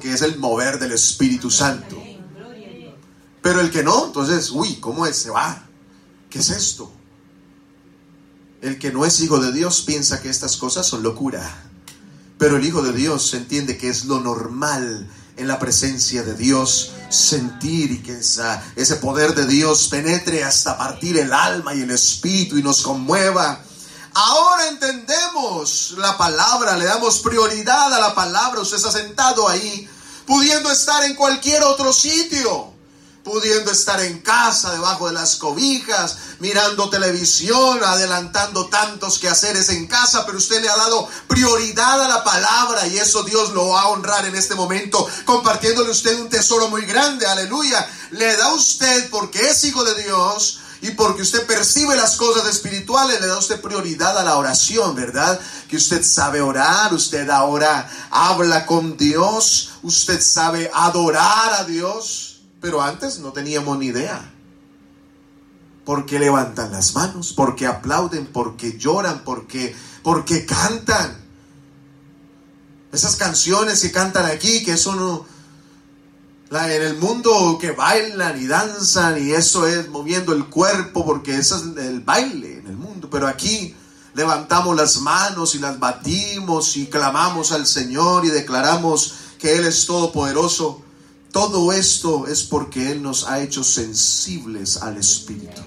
porque es el mover del Espíritu Santo. Pero el que no, entonces, ¿cómo es? Se va. ¿Qué es esto? El que no es hijo de Dios piensa que estas cosas son locura. Pero el hijo de Dios entiende que es lo normal en la presencia de Dios, sentir y que ese poder de Dios penetre hasta partir el alma y el espíritu y nos conmueva. Ahora entendemos la palabra, le damos prioridad a la palabra. Usted está sentado ahí, pudiendo estar en cualquier otro sitio, pudiendo estar en casa, debajo de las cobijas, mirando televisión, adelantando tantos quehaceres en casa, pero usted le ha dado prioridad a la palabra y eso Dios lo va a honrar en este momento, compartiéndole a usted un tesoro muy grande, aleluya. Le da a usted, porque es hijo de Dios y porque usted percibe las cosas espirituales, le da a usted prioridad a la oración, ¿verdad? Que usted sabe orar, usted ahora habla con Dios, usted sabe adorar a Dios. Pero antes no teníamos ni idea. ¿Por qué levantan las manos? ¿Por qué aplauden? ¿Por qué lloran? ¿Por qué cantan? Esas canciones que cantan aquí, que eso no... en el mundo que bailan y danzan y eso es moviendo el cuerpo, porque eso es el baile en el mundo. Pero aquí levantamos las manos y las batimos y clamamos al Señor y declaramos que Él es todopoderoso. Todo esto es porque Él nos ha hecho sensibles al Espíritu.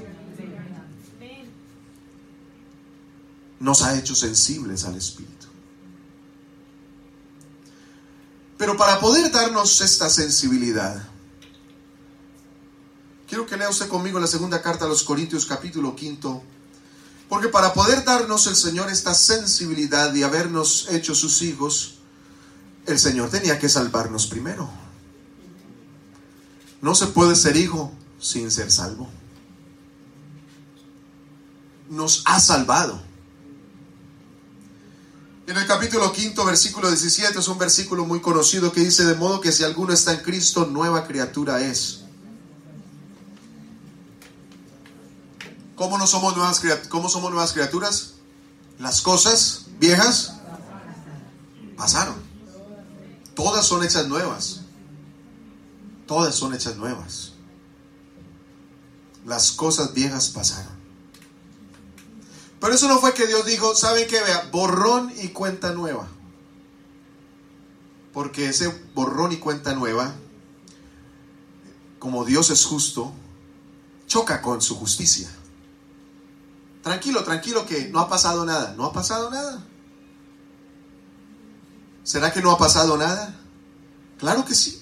Nos ha hecho sensibles al Espíritu. Pero para poder darnos esta sensibilidad, quiero que lea usted conmigo la segunda carta a los Corintios, capítulo 5. Porque para poder darnos el Señor esta sensibilidad y habernos hecho sus hijos, el Señor tenía que salvarnos primero. No se puede ser hijo sin ser salvo. Nos ha salvado. En el capítulo 5, versículo 17, es un versículo muy conocido que dice: de modo que si alguno está en Cristo, nueva criatura es. ¿Cómo somos nuevas criaturas? Las cosas viejas pasaron. Todas son hechas nuevas. Todas son hechas nuevas. Las cosas viejas pasaron. Pero eso no fue que Dios dijo: ¿saben qué? Vea, borrón y cuenta nueva. Porque ese borrón y cuenta nueva, como Dios es justo, choca con su justicia. Tranquilo, que no ha pasado nada. ¿No ha pasado nada? ¿Será que no ha pasado nada? Claro que sí.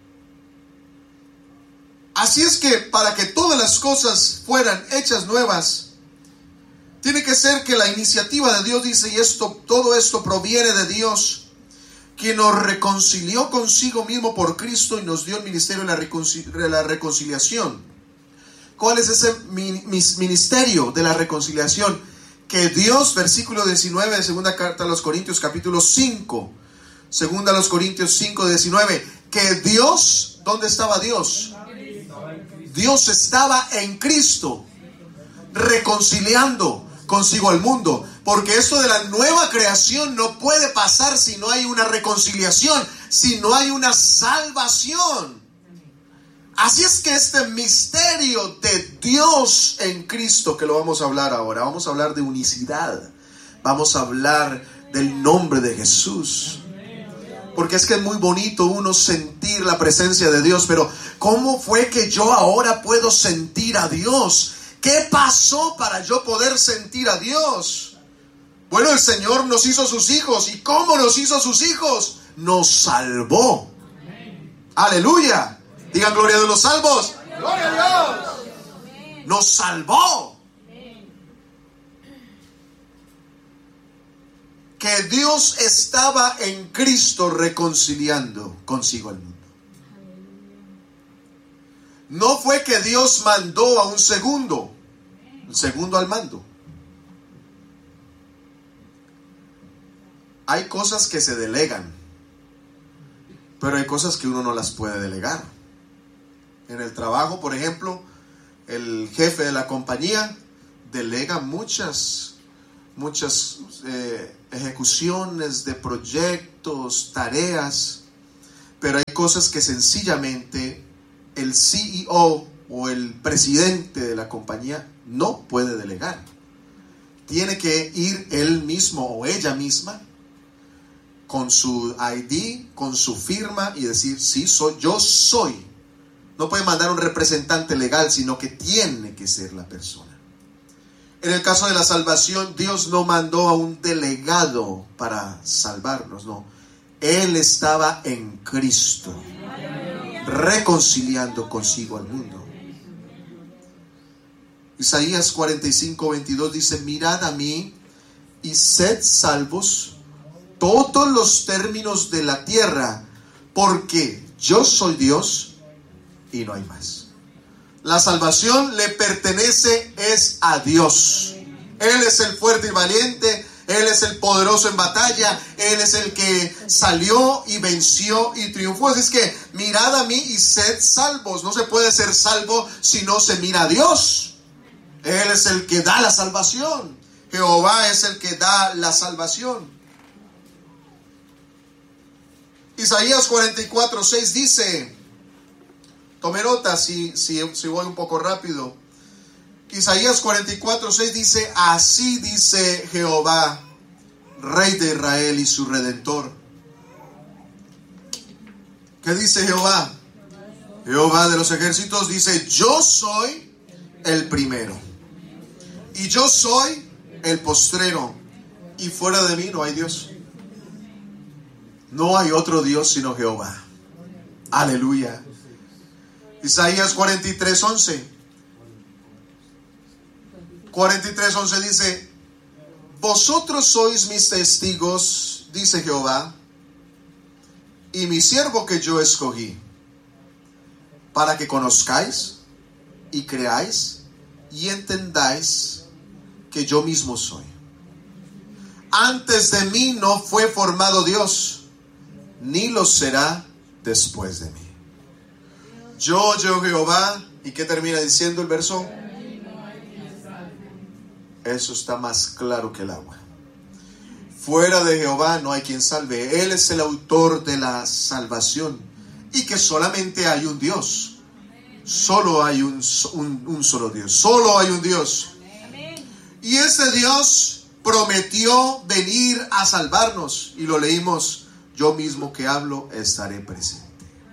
Así es que para que todas las cosas fueran hechas nuevas, tiene que ser que la iniciativa de Dios dice, y todo esto proviene de Dios, quien nos reconcilió consigo mismo por Cristo y nos dio el ministerio de la reconciliación. ¿Cuál es ese ministerio de la reconciliación? Que Dios, versículo 19 de segunda carta a los Corintios, capítulo 5, segunda a los Corintios 5, 19, que Dios, ¿dónde estaba Dios? Dios estaba en Cristo, reconciliando consigo al mundo, porque esto de la nueva creación no puede pasar si no hay una reconciliación, si no hay una salvación. Así es que este misterio de Dios en Cristo, que lo vamos a hablar ahora, vamos a hablar de unicidad, vamos a hablar del nombre de Jesús. Porque es que es muy bonito uno sentir la presencia de Dios, pero ¿cómo fue que yo ahora puedo sentir a Dios? ¿Qué pasó para yo poder sentir a Dios? Bueno, el Señor nos hizo sus hijos. ¿Y cómo nos hizo sus hijos? Nos salvó. Aleluya. Digan gloria a los salvos. Gloria a Dios. Nos salvó. Que Dios estaba en Cristo reconciliando consigo al mundo. No fue que Dios mandó a un segundo, el segundo al mando. Hay cosas que se delegan, pero hay cosas que uno no las puede delegar. En el trabajo, por ejemplo, el jefe de la compañía delega muchas ejecuciones de proyectos, tareas, pero hay cosas que sencillamente el CEO o el presidente de la compañía no puede delegar. Tiene que ir él mismo o ella misma con su ID, con su firma y decir, sí, yo soy. No puede mandar un representante legal, sino que tiene que ser la persona. En el caso de la salvación, Dios no mandó a un delegado para salvarnos, no. Él estaba en Cristo, reconciliando consigo al mundo. Isaías 45:22 dice, mirad a mí y sed salvos todos los términos de la tierra, porque yo soy Dios y no hay más. La salvación le pertenece es a Dios. Él es el fuerte y valiente, Él es el poderoso en batalla, Él es el que salió y venció y triunfó. Así es que mirad a mí y sed salvos. No se puede ser salvo si no se mira a Dios. Él es el que da la salvación. Jehová es el que da la salvación. Isaías 44:6 dice, tome nota si voy un poco rápido. Isaías 44:6 dice, así dice Jehová, Rey de Israel y su Redentor. ¿Qué dice Jehová? Jehová de los ejércitos dice, yo soy el primero y yo soy el postrero, y fuera de mí no hay Dios. No hay otro Dios sino Jehová. Aleluya. Isaías 43:11. 43:11 dice, vosotros sois mis testigos, dice Jehová, y mi siervo que yo escogí, para que conozcáis y creáis y entendáis que yo mismo soy. Antes de mí no fue formado Dios, ni lo será después de mí. Yo Jehová. ¿Y qué termina diciendo el verso? Eso está más claro que el agua. Fuera de Jehová no hay quien salve. Él es el autor de la salvación. Y que solamente hay un Dios. Solo hay un solo Dios. Solo hay un Dios. Y ese Dios prometió venir a salvarnos. Y lo leímos, yo mismo que hablo estaré presente.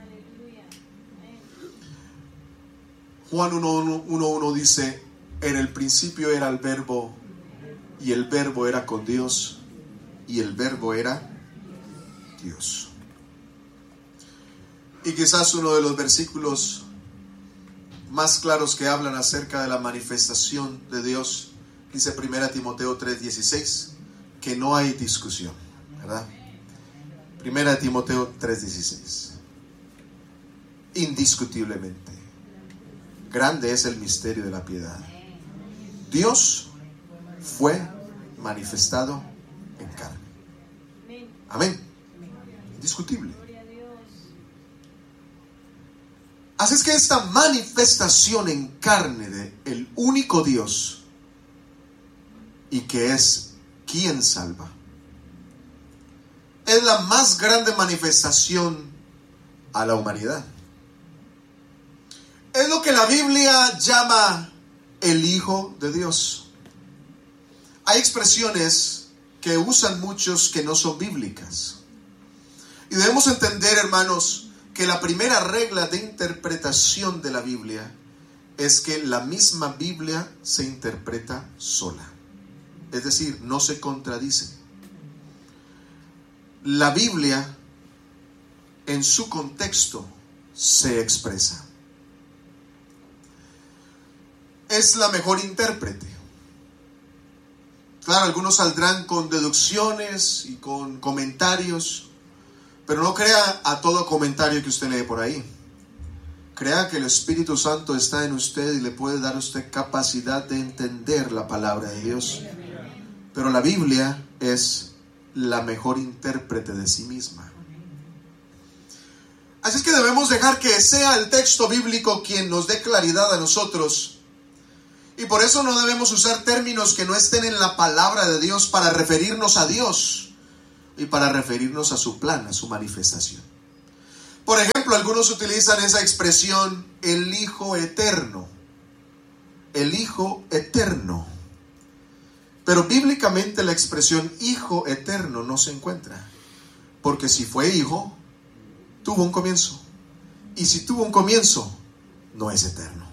Juan 1:1 dice, en el principio era el verbo, y el verbo era con Dios, y el verbo era Dios. Y quizás uno de los versículos más claros que hablan acerca de la manifestación de Dios, dice 1 Timoteo 3:16, que no hay discusión, ¿verdad? 1 Timoteo 3:16. Indiscutiblemente, grande es el misterio de la piedad. Dios fue manifestado en carne. Amén. Indiscutible. Así es que esta manifestación en carne de el único Dios, y que es quien salva, es la más grande manifestación a la humanidad. Es lo que la Biblia llama el Hijo de Dios. Hay expresiones que usan muchos que no son bíblicas. Y debemos entender, hermanos, que la primera regla de interpretación de la Biblia es que la misma Biblia se interpreta sola. Es decir, no se contradice. La Biblia en su contexto se expresa. Es la mejor intérprete. Claro, algunos saldrán con deducciones y con comentarios, pero no crea a todo comentario que usted lee por ahí. Crea que el Espíritu Santo está en usted y le puede dar a usted capacidad de entender la palabra de Dios. Pero la Biblia es la mejor intérprete de sí misma. Así es que debemos dejar que sea el texto bíblico quien nos dé claridad a nosotros. Y por eso no debemos usar términos que no estén en la palabra de Dios para referirnos a Dios y para referirnos a su plan, a su manifestación. Por ejemplo, algunos utilizan esa expresión, el Hijo Eterno. El Hijo Eterno. Pero bíblicamente la expresión Hijo Eterno no se encuentra. Porque si fue hijo, tuvo un comienzo. Y si tuvo un comienzo, no es eterno.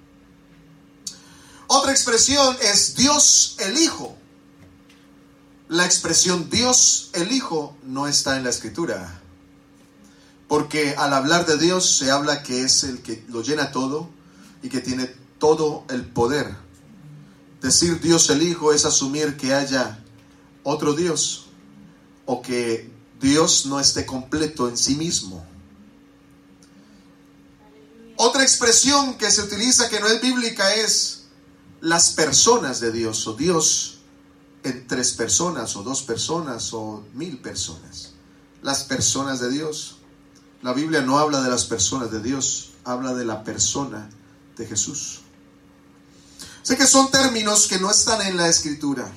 Otra expresión es Dios el Hijo. La expresión Dios el Hijo no está en la Escritura. Porque al hablar de Dios se habla que es el que lo llena todo y que tiene todo el poder. Decir Dios el Hijo es asumir que haya otro Dios o que Dios no esté completo en sí mismo. Otra expresión que se utiliza que no es bíblica es las personas de Dios, o Dios en 3 personas o 2 personas o 1000 personas. Las personas de Dios. La Biblia no habla de las personas de Dios, habla de la persona de Jesús. Sé que son términos que no están en la Escritura.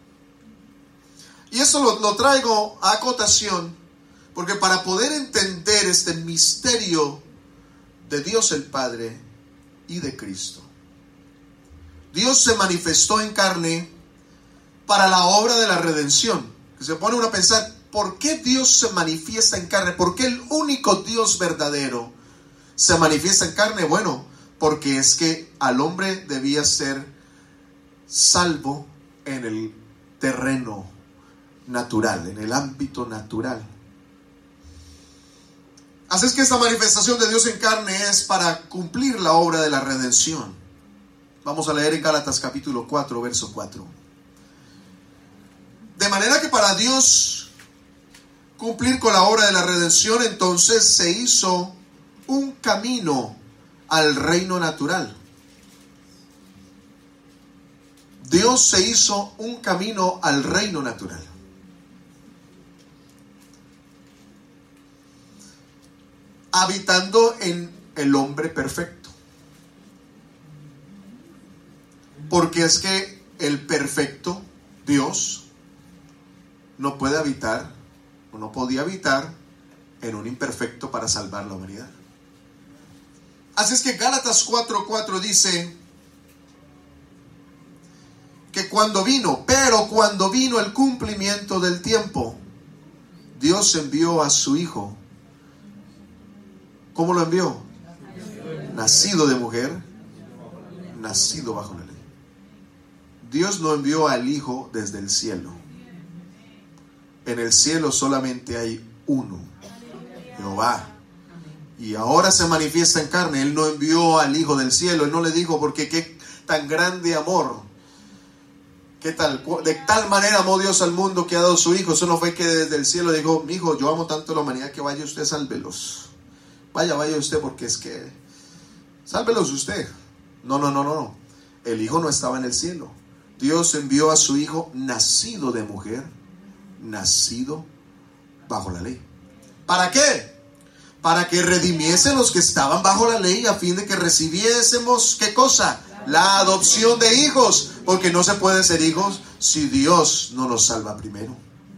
Y eso lo traigo a acotación, porque para poder entender este misterio de Dios el Padre y de Cristo, Dios se manifestó en carne para la obra de la redención. Que se pone uno a pensar, ¿por qué Dios se manifiesta en carne? ¿Por qué el único Dios verdadero se manifiesta en carne? Bueno, porque es que al hombre debía ser salvo en el terreno natural, en el ámbito natural. Así es que esta manifestación de Dios en carne es para cumplir la obra de la redención. Vamos a leer en Gálatas capítulo 4, verso 4. De manera que para Dios cumplir con la obra de la redención, entonces se hizo un camino al reino natural. Dios se hizo un camino al reino natural. Habitando en el hombre perfecto. Porque es que el perfecto Dios no puede habitar, o no podía habitar en un imperfecto para salvar la humanidad. Así es que Gálatas 4:4 dice que cuando vino el cumplimiento del tiempo, Dios envió a su Hijo. ¿Cómo lo envió? Nacido de mujer, nacido bajo la ley. Dios no envió al Hijo desde el cielo. En el cielo solamente hay uno, Jehová. Y ahora se manifiesta en carne. Él no envió al Hijo del cielo. Él no le dijo, porque qué tan grande amor. De tal manera amó Dios al mundo que ha dado su Hijo. Eso no fue que desde el cielo dijo, mi hijo, yo amo tanto a la humanidad que vaya usted, sálvelos. Vaya usted, porque es que sálvelos usted. No. El Hijo no estaba en el cielo. Dios envió a su Hijo nacido de mujer, nacido bajo la ley. ¿Para qué? Para que redimiese los que estaban bajo la ley, a fin de que recibiésemos, ¿qué cosa? La adopción de hijos. Porque no se puede ser hijos si Dios no nos salva primero.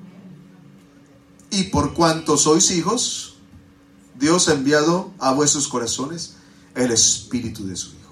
Y por cuanto sois hijos, Dios ha enviado a vuestros corazones el Espíritu de su Hijo.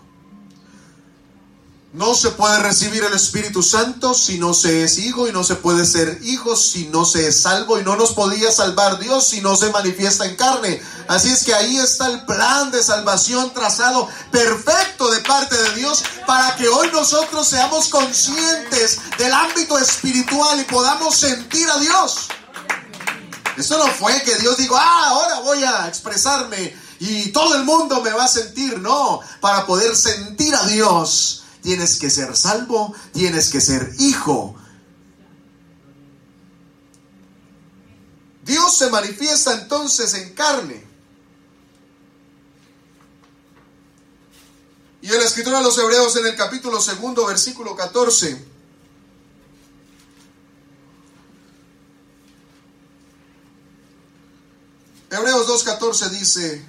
No se puede recibir el Espíritu Santo si no se es hijo, y no se puede ser hijo si no se es salvo, y no nos podía salvar Dios si no se manifiesta en carne. Así es que ahí está el plan de salvación trazado perfecto de parte de Dios, para que hoy nosotros seamos conscientes del ámbito espiritual y podamos sentir a Dios. Esto no fue que Dios dijo, ahora voy a expresarme y todo el mundo me va a sentir. No, para poder sentir a Dios tienes que ser salvo, tienes que ser hijo. Dios se manifiesta entonces en carne. Y en la escritura de los Hebreos, en el capítulo 2, versículo 14, Hebreos 2:14 dice: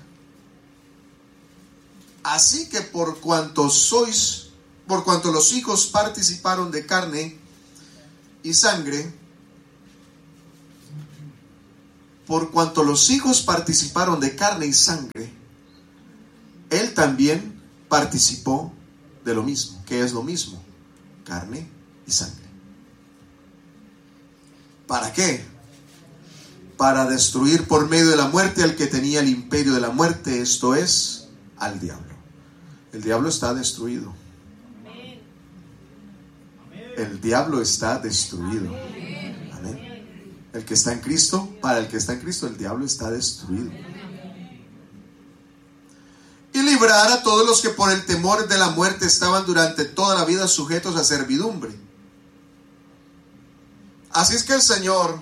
así que por cuanto los hijos participaron de carne y sangre, por cuanto los hijos participaron de carne y sangre, él también participó de lo mismo. ¿Qué es lo mismo? Carne y sangre. ¿Para qué? Para destruir por medio de la muerte al que tenía el imperio de la muerte, esto es, al diablo. El diablo está destruido. El diablo está destruido. Amén. El que está en Cristo, para el que está en Cristo, el diablo está destruido. Y librar a todos los que por el temor de la muerte estaban durante toda la vida sujetos a servidumbre. Así es que el Señor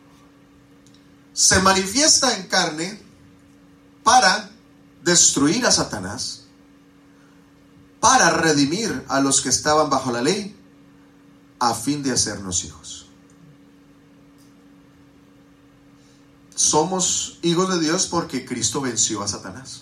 se manifiesta en carne para destruir a Satanás, para redimir a los que estaban bajo la ley, a fin de hacernos hijos. Somos hijos de Dios porque Cristo venció a Satanás.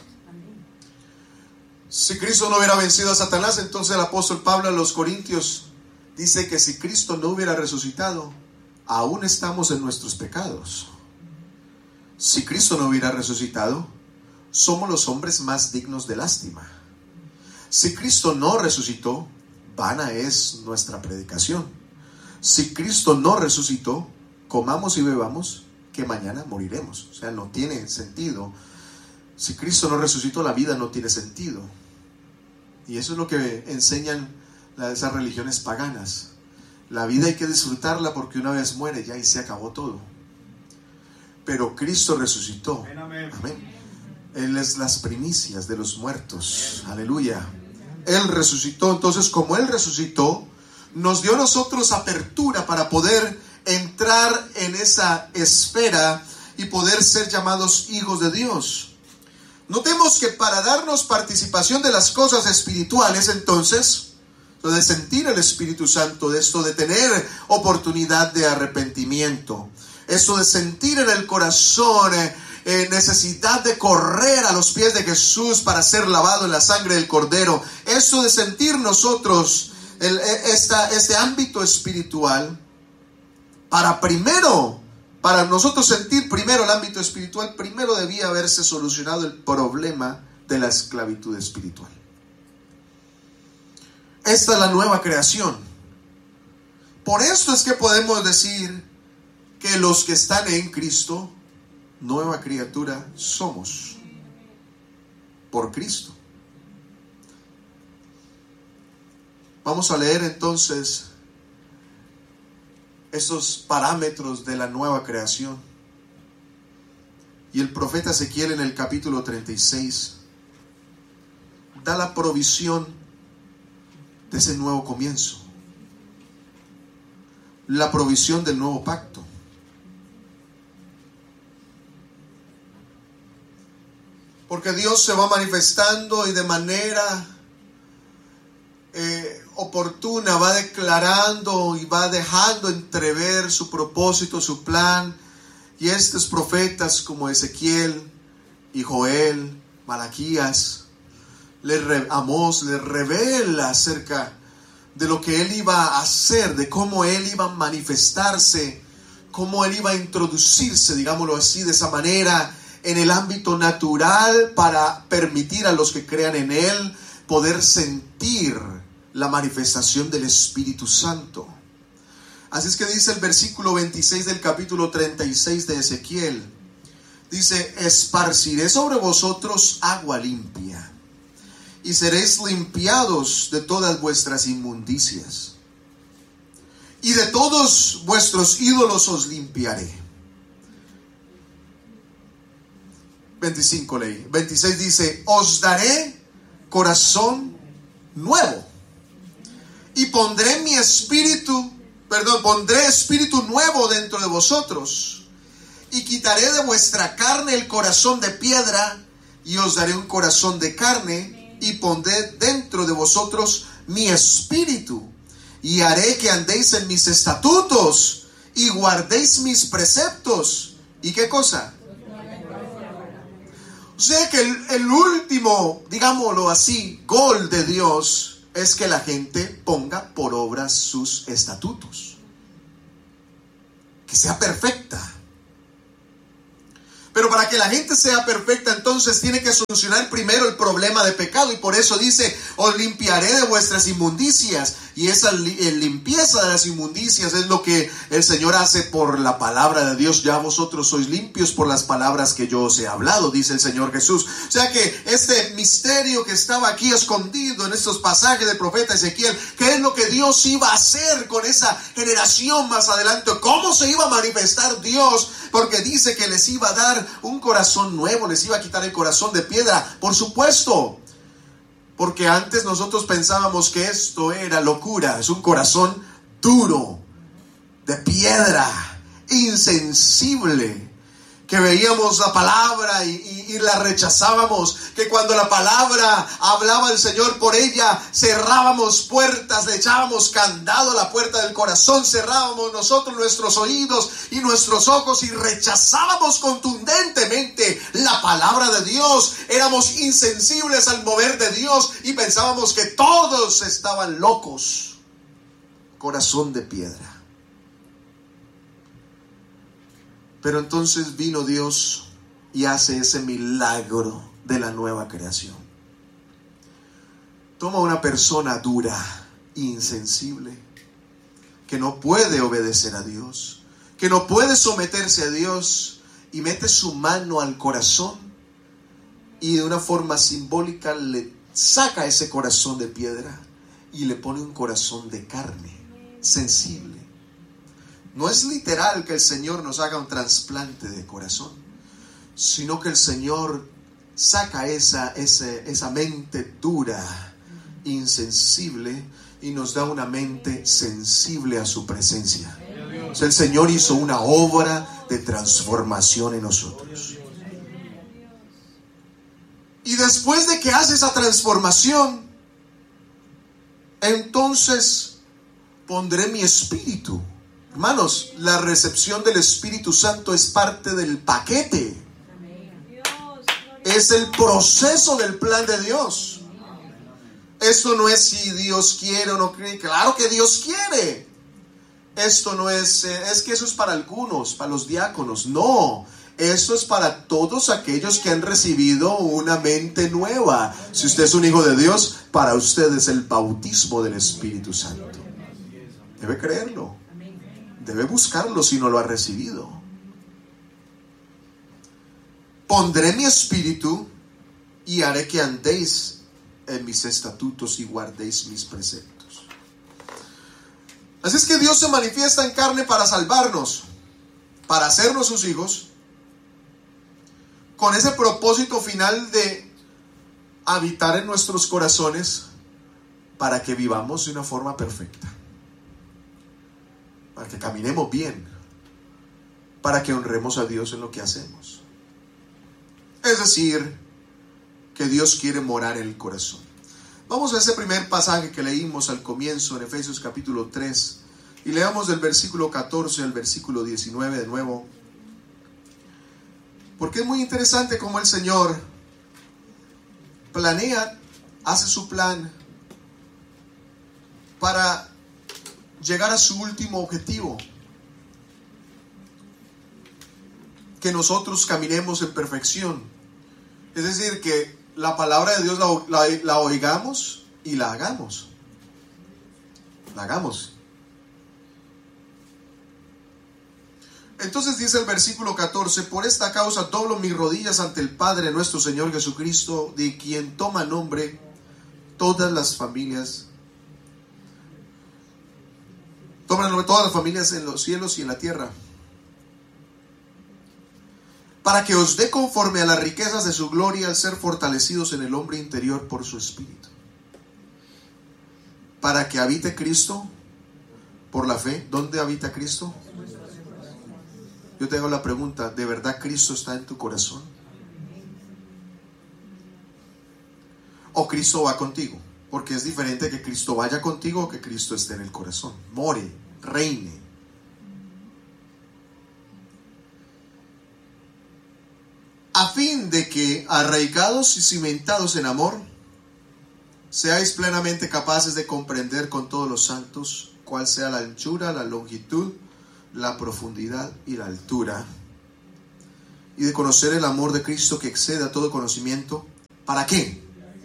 Si Cristo no hubiera vencido a Satanás, entonces el apóstol Pablo a los Corintios dice que si Cristo no hubiera resucitado, aún estamos en nuestros pecados. Si Cristo no hubiera resucitado, somos los hombres más dignos de lástima. Si Cristo no resucitó, vana es nuestra predicación. Si Cristo no resucitó, comamos y bebamos, que mañana moriremos. O sea, no tiene sentido. Si Cristo no resucitó, la vida no tiene sentido. Y eso es lo que enseñan esas religiones paganas. La vida hay que disfrutarla porque una vez muere ya y se acabó todo. Pero Cristo resucitó. Amén. Él es las primicias de los muertos. Aleluya. Él resucitó. Entonces, como Él resucitó, nos dio a nosotros apertura para poder entrar en esa esfera y poder ser llamados hijos de Dios. Notemos que para darnos participación de las cosas espirituales, entonces, de sentir el Espíritu Santo, de esto de tener oportunidad de arrepentimiento, esto de sentir en el corazón necesidad de correr a los pies de Jesús para ser lavado en la sangre del Cordero, esto de sentir nosotros este ámbito espiritual, para nosotros sentir primero el ámbito espiritual, primero debía haberse solucionado el problema de la esclavitud espiritual. Esta es la nueva creación. Por esto es que podemos decir que los que están en Cristo, nueva criatura somos. Por Cristo. Vamos a leer entonces estos parámetros de la nueva creación. Y el profeta Ezequiel en el capítulo 36 da la provisión de ese nuevo comienzo, la provisión del nuevo pacto. Porque Dios se va manifestando y de manera oportuna va declarando y va dejando entrever su propósito, su plan. Y estos profetas como Ezequiel y Joel, Malaquías, Amós, le revela acerca de lo que él iba a hacer, de cómo él iba a manifestarse, cómo él iba a introducirse, digámoslo así, de esa manera en el ámbito natural para permitir a los que crean en él poder sentir la manifestación del Espíritu Santo. Así es que dice el versículo 26 del capítulo 36 de Ezequiel. Dice: esparciré sobre vosotros agua limpia, y seréis limpiados de todas vuestras inmundicias, y de todos vuestros ídolos os limpiaré. 25 ley. 26 dice: os daré corazón nuevo, y pondré espíritu nuevo dentro de vosotros, y quitaré de vuestra carne el corazón de piedra, y os daré un corazón de carne, y pondré dentro de vosotros mi espíritu, y haré que andéis en mis estatutos, y guardéis mis preceptos. ¿Y qué cosa? O sea que el último, digámoslo así, gol de Dios es que la gente ponga por obra sus estatutos, que sea perfecta. Pero para que la gente sea perfecta, entonces tiene que solucionar primero el problema de pecado. Y por eso dice, os limpiaré de vuestras inmundicias. Y esa limpieza de las inmundicias es lo que el Señor hace por la palabra de Dios. Ya vosotros sois limpios por las palabras que yo os he hablado, dice el Señor Jesús. O sea que este misterio que estaba aquí escondido en estos pasajes del profeta Ezequiel, ¿qué es lo que Dios iba a hacer con esa generación más adelante? ¿Cómo se iba a manifestar Dios? Porque dice que les iba a dar un corazón nuevo, les iba a quitar el corazón de piedra. Por supuesto, porque antes nosotros pensábamos que esto era locura. Es un corazón duro, de piedra, insensible, que veíamos la palabra y la rechazábamos, que cuando la palabra hablaba el Señor por ella, cerrábamos puertas, le echábamos candado a la puerta del corazón, cerrábamos nosotros nuestros oídos y nuestros ojos y rechazábamos contundentemente la palabra de Dios. Éramos insensibles al mover de Dios y pensábamos que todos estaban locos. Corazón de piedra. Pero entonces vino Dios y hace ese milagro de la nueva creación. Toma una persona dura, insensible, que no puede obedecer a Dios, que no puede someterse a Dios, y mete su mano al corazón y de una forma simbólica le saca ese corazón de piedra y le pone un corazón de carne, sensible. No es literal que el Señor nos haga un trasplante de corazón, sino que el Señor saca esa mente dura, insensible, y nos da una mente sensible a su presencia. O sea, el Señor hizo una obra de transformación en nosotros. Y después de que hace esa transformación, entonces pondré mi espíritu. Hermanos, la recepción del Espíritu Santo es parte del paquete. Es el proceso del plan de Dios. Esto no es si Dios quiere o no quiere. Claro que Dios quiere. Esto no es que eso es para algunos, para los diáconos. No, esto es para todos aquellos que han recibido una mente nueva. Si usted es un hijo de Dios, para usted es el bautismo del Espíritu Santo. Debe creerlo. Debe buscarlo si no lo ha recibido. Pondré mi espíritu y haré que andéis en mis estatutos y guardéis mis preceptos. Así es que Dios se manifiesta en carne para salvarnos, para hacernos sus hijos, con ese propósito final de habitar en nuestros corazones para que vivamos de una forma perfecta. Para que caminemos bien, para que honremos a Dios en lo que hacemos. Es decir, que Dios quiere morar en el corazón. Vamos a ese primer pasaje que leímos al comienzo en Efesios capítulo 3 y leamos del versículo 14 al versículo 19 de nuevo, porque es muy interesante cómo el Señor planea, hace su plan para llegar a su último objetivo, que nosotros caminemos en perfección. Es decir, que la palabra de Dios la oigamos y la hagamos. La hagamos. Entonces dice el versículo 14: por esta causa doblo mis rodillas ante el Padre nuestro Señor Jesucristo, de quien toma nombre todas las familias. Toman todas las familias en los cielos y en la tierra, para que os dé conforme a las riquezas de su gloria al ser fortalecidos en el hombre interior por su Espíritu, para que habite Cristo por la fe. ¿Dónde habita Cristo? Yo te hago la pregunta: ¿de verdad Cristo está en tu corazón? ¿O Cristo va contigo? Porque es diferente que Cristo vaya contigo o que Cristo esté en el corazón, more, reine. A fin de que, arraigados y cimentados en amor, seáis plenamente capaces de comprender con todos los santos cuál sea la anchura, la longitud, la profundidad y la altura, y de conocer el amor de Cristo que excede a todo conocimiento. ¿Para qué?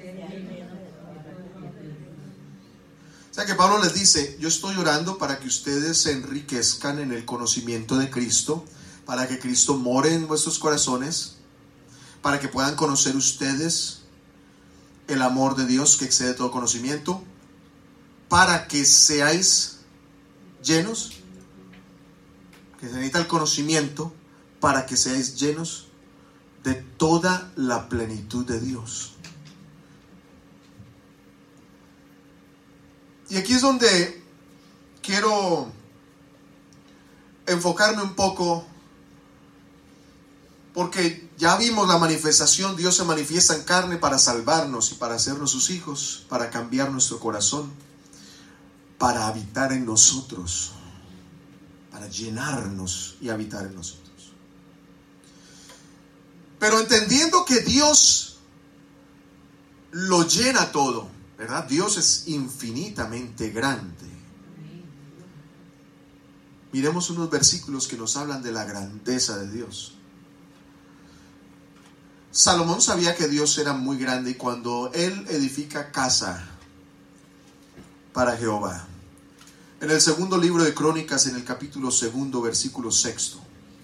O sea que Pablo les dice, yo estoy orando para que ustedes se enriquezcan en el conocimiento de Cristo, para que Cristo more en vuestros corazones, para que puedan conocer ustedes el amor de Dios que excede todo conocimiento, para que seáis llenos, que se necesita el conocimiento, para que seáis llenos de toda la plenitud de Dios. Y aquí es donde quiero enfocarme un poco, porque ya vimos la manifestación. Dios se manifiesta en carne para salvarnos y para hacernos sus hijos, para cambiar nuestro corazón, para habitar en nosotros, para llenarnos y habitar en nosotros. Pero entendiendo que Dios lo llena todo, ¿verdad? Dios es infinitamente grande. Miremos unos versículos que nos hablan de la grandeza de Dios. Salomón sabía que Dios era muy grande, y cuando él edifica casa para Jehová, en el segundo libro de Crónicas, en el capítulo 2, versículo 6,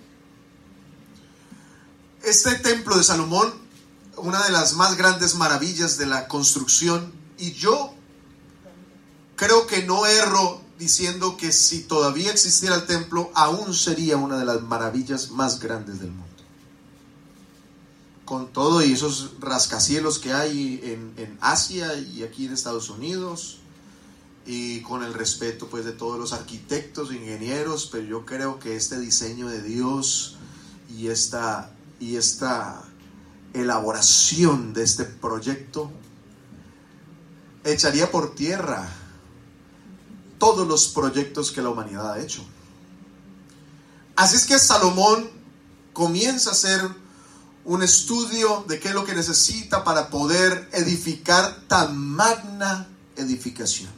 este templo de Salomón, una de las más grandes maravillas de la construcción, y yo creo que no erro diciendo que si todavía existiera el templo, aún sería una de las maravillas más grandes del mundo. Con todo y esos rascacielos que hay en Asia y aquí en Estados Unidos, y con el respeto pues de todos los arquitectos e ingenieros, pero yo creo que este diseño de Dios y esta elaboración de este proyecto echaría por tierra todos los proyectos que la humanidad ha hecho. Así es que Salomón comienza a hacer un estudio de qué es lo que necesita para poder edificar tan magna edificación.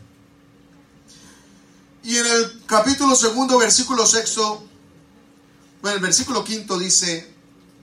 Y en el capítulo 2, versículo 6, bueno, el versículo 5 dice: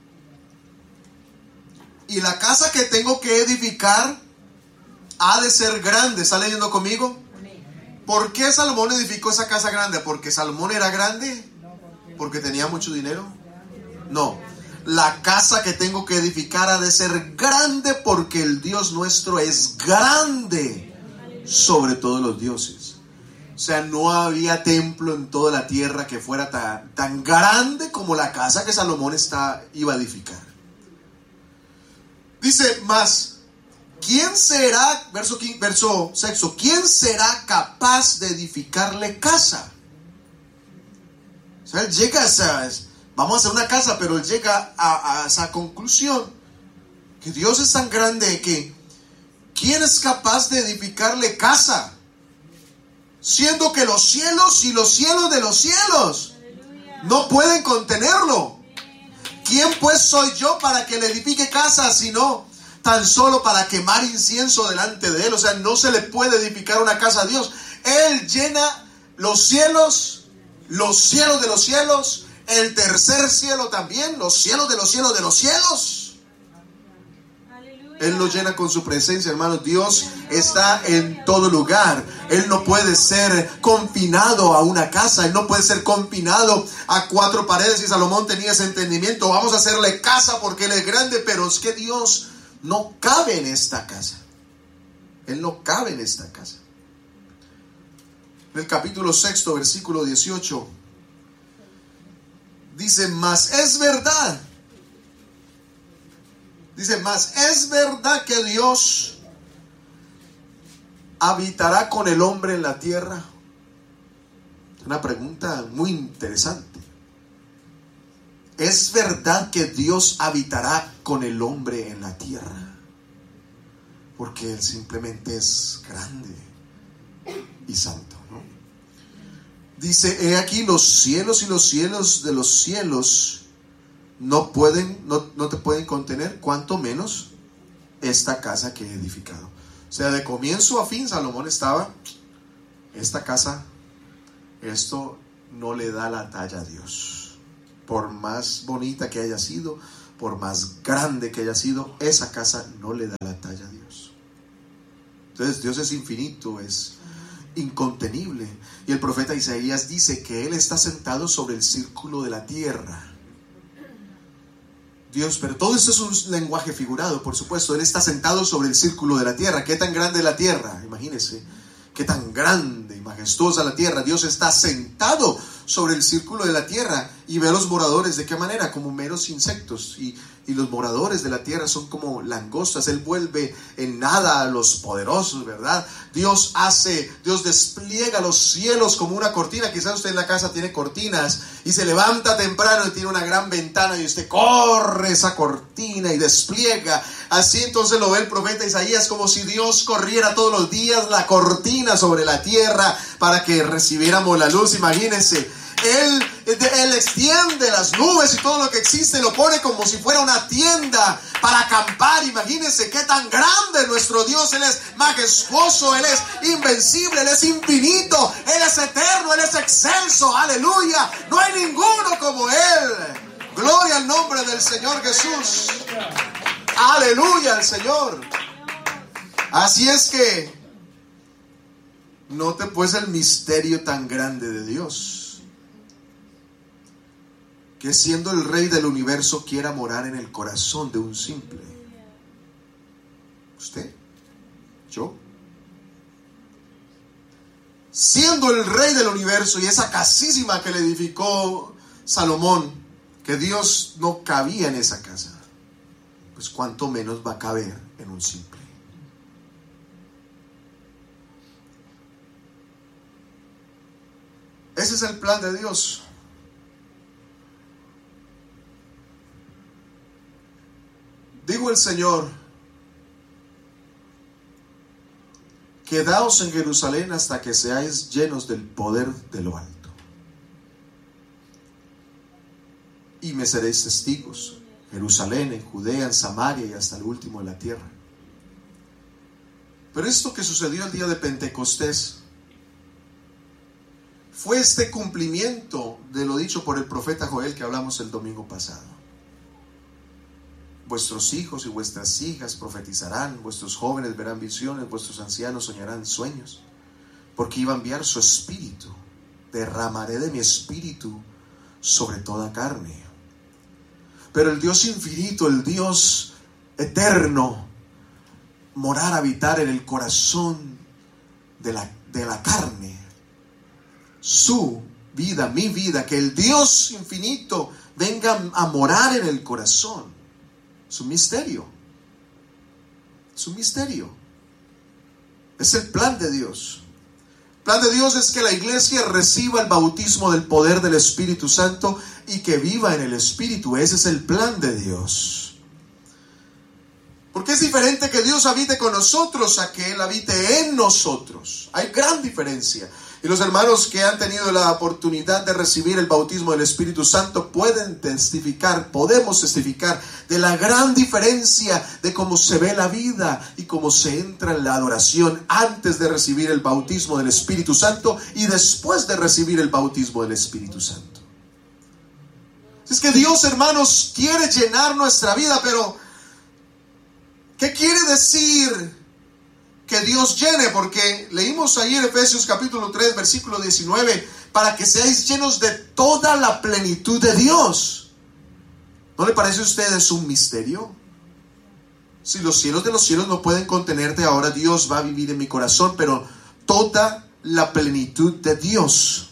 y la casa que tengo que edificar ha de ser grande. ¿Está leyendo conmigo? ¿Por qué Salomón edificó esa casa grande? ¿Porque Salomón era grande? ¿Porque tenía mucho dinero? No. La casa que tengo que edificar ha de ser grande, porque el Dios nuestro es grande sobre todos los dioses. O sea, no había templo en toda la tierra que fuera tan grande como la casa que Salomón iba a edificar. Dice más: ¿quién será, verso 6, quién será capaz de edificarle casa? O sea, él llega vamos a hacer una casa, pero él llega a esa conclusión, que Dios es tan grande que ¿quién es capaz de edificarle casa? Siendo que los cielos y los cielos de los cielos no pueden contenerlo. ¿Quién pues soy yo para que le edifique casa, sino tan solo para quemar incienso delante de él? O sea, no se le puede edificar una casa a Dios. Él llena los cielos de los cielos, el tercer cielo también, los cielos de los cielos de los cielos. Él lo llena con su presencia, hermanos. Dios está en todo lugar. Él no puede ser confinado a una casa. Él no puede ser confinado a cuatro paredes. Y Salomón tenía ese entendimiento. Vamos a hacerle casa porque Él es grande, pero es que Dios no cabe en esta casa. Él no cabe en esta casa. En el capítulo 6, versículo 18, dice: mas es verdad. Dice: mas es verdad que Dios habitará con el hombre en la tierra. Una pregunta muy interesante. ¿Es verdad que Dios habitará con el hombre en la tierra? Porque Él simplemente es grande y santo, ¿no? Dice: he aquí los cielos y los cielos de los cielos no te pueden contener, cuanto menos esta casa que he edificado. O sea, de comienzo a fin Salomón estaba: esta casa, esto no le da la talla a Dios. por más bonita que haya sido, por más grande que haya sido, esa casa no le da la talla a Dios. Entonces Dios es infinito, es incontenible. Y el profeta Isaías dice que Él está sentado sobre el círculo de la tierra. Dios, pero todo esto es un lenguaje figurado, por supuesto. Él está sentado sobre el círculo de la tierra. ¿Qué tan grande es la tierra? Imagínense, qué tan grande y majestuosa la tierra. Dios está sentado sobre el círculo de la tierra y ve a los moradores de qué manera, como meros insectos, y los moradores de la tierra son como langostas. Él vuelve en nada a los poderosos, ¿verdad? Dios despliega los cielos como una cortina. Quizás usted en la casa tiene cortinas y se levanta temprano y tiene una gran ventana y usted corre esa cortina y despliega. Así entonces lo ve el profeta Isaías, como si Dios corriera todos los días la cortina sobre la tierra para que recibiéramos la luz. Imagínense. Él extiende las nubes y todo lo que existe, lo pone como si fuera una tienda para acampar. Imagínense qué tan grande es nuestro Dios. Él es majestuoso, Él es invencible, Él es infinito, Él es eterno, Él es excelso. Aleluya, no hay ninguno como Él. Gloria al nombre del Señor Jesús. Aleluya al Señor. Así es que note pues el misterio tan grande de Dios, que siendo el Rey del universo quiera morar en el corazón de un simple. ¿Usted? ¿Yo? Siendo el Rey del universo y esa casísima que le edificó Salomón, que Dios no cabía en esa casa, pues cuánto menos va a caber en un simple. Ese es el plan de Dios. Dijo el Señor: quedaos en Jerusalén hasta que seáis llenos del poder de lo alto, y me seréis testigos, Jerusalén, en Judea, en Samaria y hasta el último de la tierra. Pero esto que sucedió el día de Pentecostés fue este cumplimiento de lo dicho por el profeta Joel que hablamos el domingo pasado. Vuestros hijos y vuestras hijas profetizarán, vuestros jóvenes verán visiones, vuestros ancianos soñarán sueños, porque iba a enviar su espíritu. Derramaré de mi espíritu sobre toda carne. Pero el Dios infinito, el Dios eterno, morar, habitar en el corazón de la carne, su vida, mi vida, que el Dios infinito venga a morar en el corazón. Es un misterio. Es un misterio. Es el plan de Dios. El plan de Dios es que la iglesia reciba el bautismo del poder del Espíritu Santo y que viva en el Espíritu. Ese es el plan de Dios. Porque es diferente que Dios habite con nosotros a que Él habite en nosotros. Hay gran diferencia. Y los hermanos que han tenido la oportunidad de recibir el bautismo del Espíritu Santo pueden testificar, podemos testificar de la gran diferencia de cómo se ve la vida y cómo se entra en la adoración antes de recibir el bautismo del Espíritu Santo y después de recibir el bautismo del Espíritu Santo. Es que Dios, hermanos, quiere llenar nuestra vida, pero ¿qué quiere decir que Dios llene? Porque leímos ayer Efesios capítulo 3 versículo 19, para que seáis llenos de toda la plenitud de Dios. ¿No le parece a ustedes un misterio? Si los cielos de los cielos no pueden contenerte, ahora Dios va a vivir en mi corazón, pero toda la plenitud de Dios.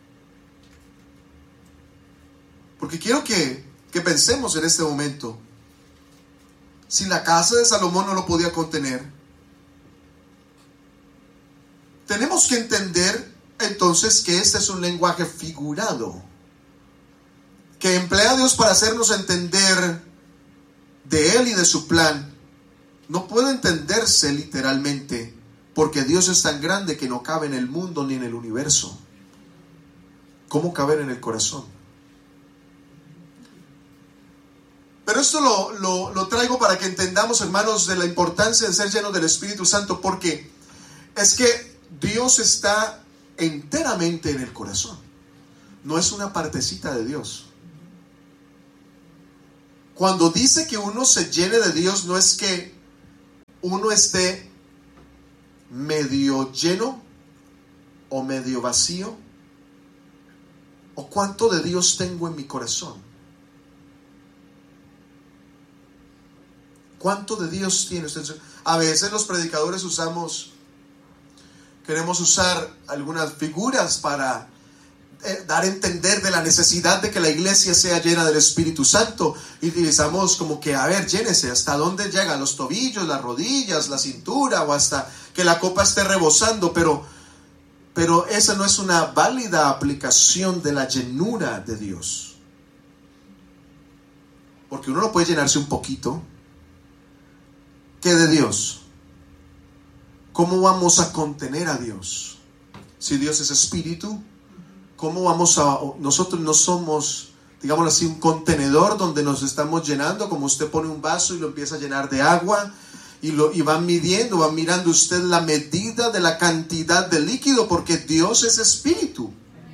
Porque quiero que pensemos en este momento. Si la casa de Salomón no lo podía contener, tenemos que entender entonces que este es un lenguaje figurado que emplea Dios para hacernos entender de Él y de su plan. No puede entenderse literalmente, porque Dios es tan grande que no cabe en el mundo ni en el universo. ¿Cómo caber en el corazón? Pero esto lo traigo para que entendamos, hermanos, de la importancia de ser llenos del Espíritu Santo, porque es que Dios está enteramente en el corazón. No es una partecita de Dios. Cuando dice que uno se llene de Dios, no es que uno esté medio lleno o medio vacío, o cuánto de Dios tengo en mi corazón. ¿Cuánto de Dios tiene usted? A veces los predicadores queremos usar algunas figuras para dar a entender de la necesidad de que la iglesia sea llena del Espíritu Santo, y utilizamos como que, a ver, llénese, ¿hasta dónde llega? Los tobillos, las rodillas, la cintura, o hasta que la copa esté rebosando, pero esa no es una válida aplicación de la llenura de Dios, porque uno no puede llenarse un poquito. ¿Qué de Dios? ¿Cómo vamos a contener a Dios? Si Dios es espíritu, ¿cómo vamos a... Nosotros no somos, digámoslo así, un contenedor donde nos estamos llenando, como usted pone un vaso y lo empieza a llenar de agua, y van mirando usted la medida de la cantidad de líquido, porque Dios es espíritu.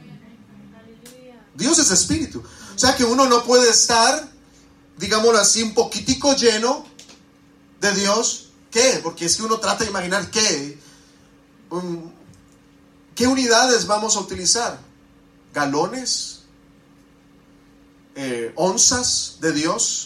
Dios es espíritu. O sea que uno no puede estar, digámoslo así, un poquitico lleno de Dios. ¿Qué? Porque es que uno trata de imaginar qué unidades vamos a utilizar. Galones, onzas de Dios.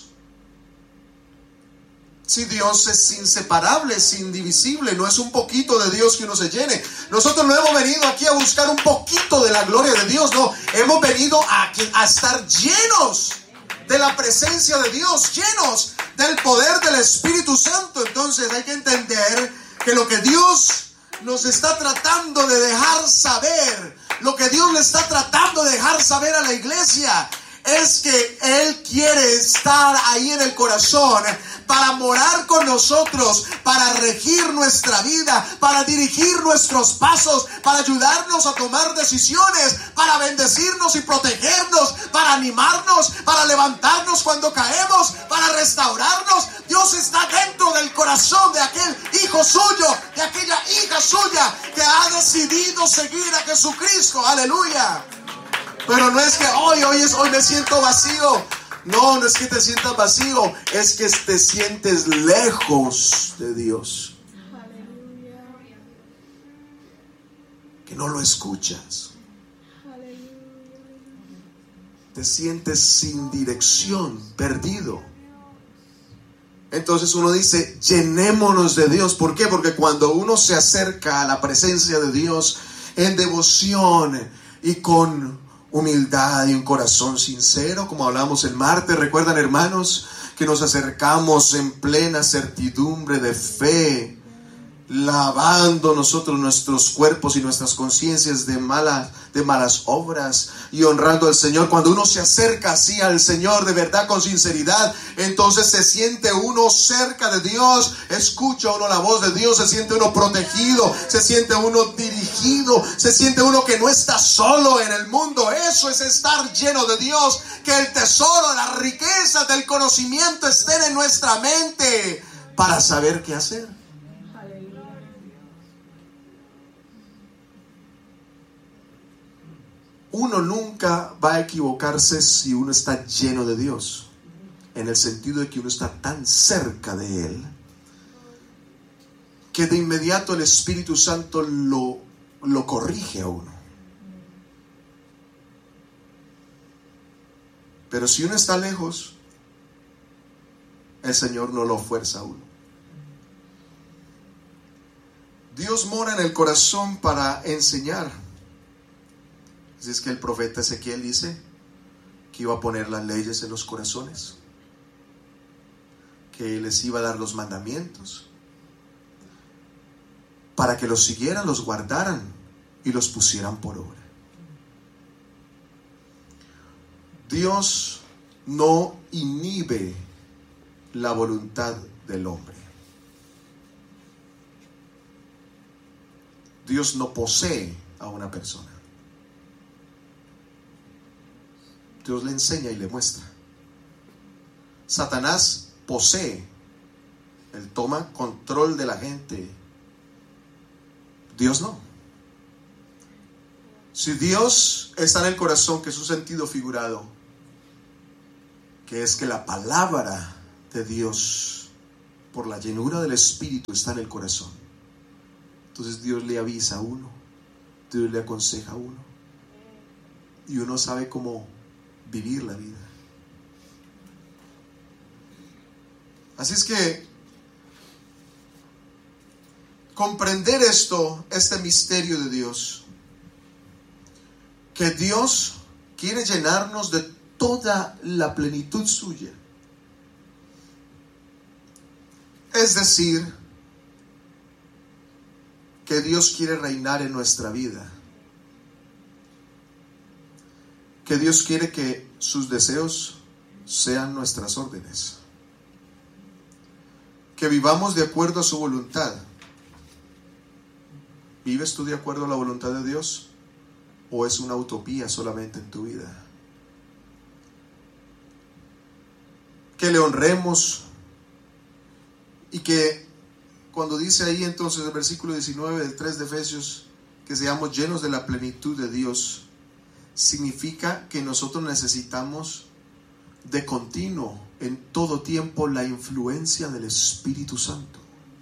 Si Dios es inseparable, es indivisible, no es un poquito de Dios que uno se llene. Nosotros no hemos venido aquí a buscar un poquito de la gloria de Dios, no, hemos venido a estar llenos de la presencia de Dios, llenos del poder del Espíritu Santo. Entonces hay que entender que lo que Dios nos está tratando de dejar saber, lo que Dios le está tratando de dejar saber a la iglesia, es que Él quiere estar ahí en el corazón para morar con nosotros, para regir nuestra vida, para dirigir nuestros pasos, para ayudarnos a tomar decisiones, para bendecirnos y protegernos, para animarnos, para levantarnos cuando caemos, para restaurarnos. Dios está dentro del corazón de aquel hijo suyo, de aquella hija suya que ha decidido seguir a Jesucristo. Aleluya. Pero no es que hoy me siento vacío. No es que te sientas vacío, es que te sientes lejos de Dios. Que no lo escuchas. Te sientes sin dirección, perdido. Entonces uno dice, llenémonos de Dios. ¿Por qué? Porque cuando uno se acerca a la presencia de Dios en devoción y con humildad y un corazón sincero, como hablamos el martes, ¿recuerdan, hermanos? Que nos acercamos en plena certidumbre de fe, lavando nosotros nuestros cuerpos y nuestras conciencias de malas obras y honrando al Señor. Cuando uno se acerca así al Señor de verdad, con sinceridad, entonces se siente uno cerca de Dios, escucha uno la voz de Dios, se siente uno protegido, se siente uno dirigido, se siente uno que no está solo en el mundo. Eso es estar lleno de Dios, que el tesoro, las riquezas del conocimiento estén en nuestra mente para saber qué hacer. Uno nunca va a equivocarse si uno está lleno de Dios, en el sentido de que uno está tan cerca de Él que de inmediato el Espíritu Santo lo corrige a uno. Pero si uno está lejos, el Señor no lo fuerza a uno. Dios mora en el corazón para enseñar. Así es que el profeta Ezequiel dice que iba a poner las leyes en los corazones, que les iba a dar los mandamientos para que los siguieran, los guardaran y los pusieran por obra. Dios no inhibe la voluntad del hombre. Dios no posee a una persona. Dios le enseña y le muestra. Satanás posee, él toma control de la gente. Dios no. Si Dios está en el corazón, que es un sentido figurado, que es que la palabra de Dios, por la llenura del Espíritu, está en el corazón. Entonces Dios le avisa a uno, Dios le aconseja a uno, y uno sabe cómo vivir la vida. Así es que comprender este misterio de Dios, que Dios quiere llenarnos de toda la plenitud suya. Es decir, que Dios quiere reinar en nuestra vida. Que Dios quiere que sus deseos sean nuestras órdenes. Que vivamos de acuerdo a su voluntad. ¿Vives tú de acuerdo a la voluntad de Dios? ¿O es una utopía solamente en tu vida? Que le honremos, y que cuando dice ahí entonces el versículo 19 del 3 de Efesios, que seamos llenos de la plenitud de Dios, significa que nosotros necesitamos de continuo, en todo tiempo, la influencia del Espíritu Santo.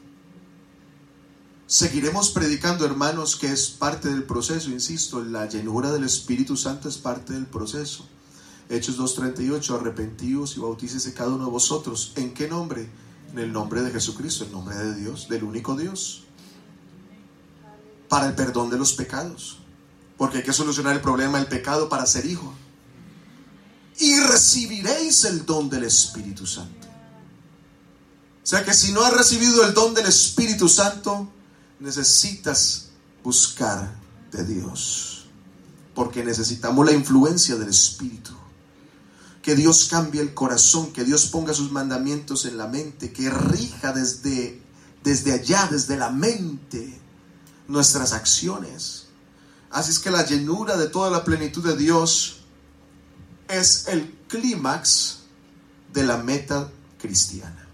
Seguiremos predicando, hermanos, que es parte del proceso. Insisto, la llenura del Espíritu Santo es parte del proceso. Hechos 2:38, arrepentíos y bautícese cada uno de vosotros. ¿En qué nombre? En el nombre de Jesucristo, el nombre de Dios, del único Dios, para el perdón de los pecados, porque hay que solucionar el problema del pecado para ser hijo. Y recibiréis el don del Espíritu Santo. O sea que si no has recibido el don del Espíritu Santo, necesitas buscar de Dios, porque necesitamos la influencia del Espíritu. Que Dios cambie el corazón, que Dios ponga sus mandamientos en la mente, que rija desde allá, desde la mente, nuestras acciones. Así es que la llenura de toda la plenitud de Dios es el clímax de la meta cristiana.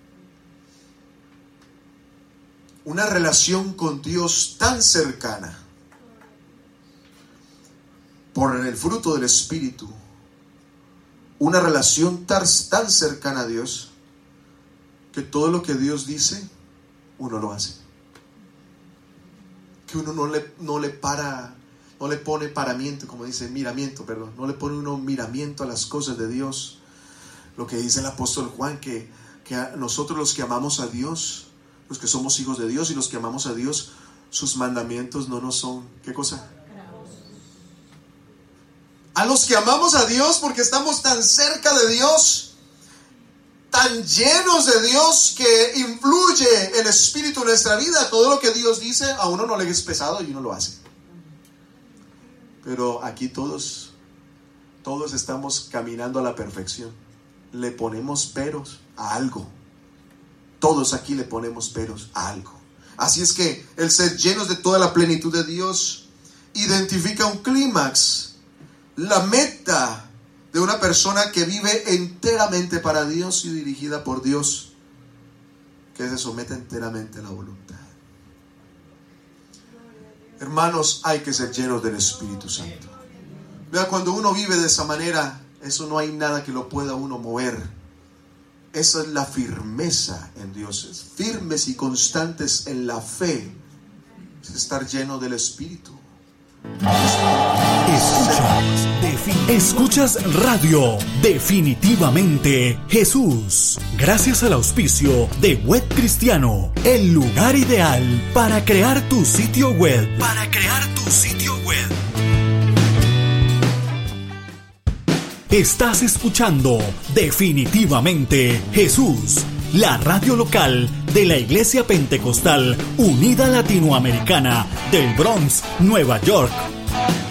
Una relación con Dios tan cercana, por el fruto del Espíritu. Una relación tan cercana a Dios, que todo lo que Dios dice, uno lo hace. Que uno no le pone paramiento, como dice, miramiento, perdón. No le pone uno miramiento a las cosas de Dios. Lo que dice el apóstol Juan, que a nosotros los que amamos a Dios, los que somos hijos de Dios y los que amamos a Dios, sus mandamientos no nos son, ¿qué cosa? A los que amamos a Dios, porque estamos tan cerca de Dios, tan llenos de Dios, que influye el Espíritu en nuestra vida. Todo lo que Dios dice a uno no le es pesado y uno lo hace. Pero aquí todos estamos caminando a la perfección. Le ponemos peros a algo. Todos aquí le ponemos peros a algo. Así es que el ser llenos de toda la plenitud de Dios identifica un clímax. La meta de una persona que vive enteramente para Dios y dirigida por Dios, que se somete enteramente a la voluntad. Hermanos, hay que ser llenos del Espíritu Santo. Vea, cuando uno vive de esa manera, eso no hay nada que lo pueda uno mover. Esa es la firmeza en Dios. Firmes y constantes en la fe es estar lleno del Espíritu. Escuchas Radio Definitivamente Jesús, gracias al auspicio de Web Cristiano, el lugar ideal para crear tu sitio web. Estás escuchando Definitivamente Jesús, la radio local de la Iglesia Pentecostal Unida Latinoamericana del Bronx, Nueva York.